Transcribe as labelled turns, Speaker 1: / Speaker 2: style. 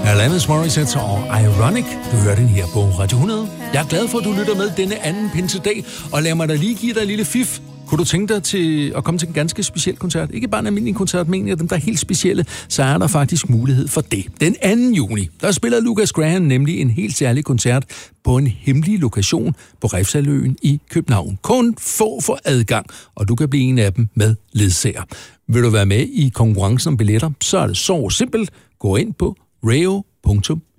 Speaker 1: Alanis Morissette og Ironic. Du hører den her på Radio 100. Jeg er glad for, at du lytter med denne anden pinsedag, og lad mig da lige give dig en lille fif. Kunne du tænke dig til at komme til en ganske speciel koncert? Ikke bare en almindelig koncert, men en af dem, der er helt specielle, så er der faktisk mulighed for det. Den 2. juni, der spiller Lukas Graham nemlig en helt særlig koncert på en hemmelig lokation på Refshaleøen i København. Kun få får adgang, og du kan blive en af dem med ledsager. Vil du være med i konkurrencen om billetter, så er det så simpelt. Gå ind på reo.dk.